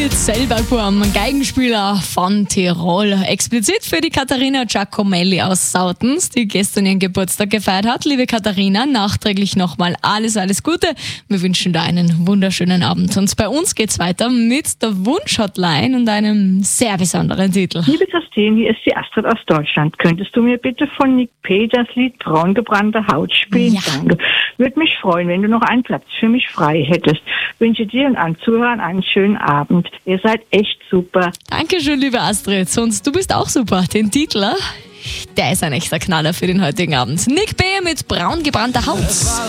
mit Selbergurm, Geigenspieler von Tirol. Explizit für die Katharina Giacomelli aus Sautens, die gestern ihren Geburtstag gefeiert hat. Liebe Katharina, nachträglich nochmal alles Gute. Wir wünschen dir einen wunderschönen Abend. Und bei uns geht's weiter mit der Wunsch-Hotline und einem sehr besonderen Titel. Liebe Christine, hier ist die Astrid aus Deutschland. Könntest du mir bitte von Nick P. das Lied Braungebrannte Haut spielen? Ja. Danke. Würde mich freuen, wenn du noch einen Platz für mich frei hättest. Wünsche dir und allen Zuhörern einen schönen Abend. Ihr seid echt super. Dankeschön, liebe Astrid. Und du bist auch super. Den Titel, der ist ein echter Knaller für den heutigen Abend. Nick B. mit braun gebrannter Haut.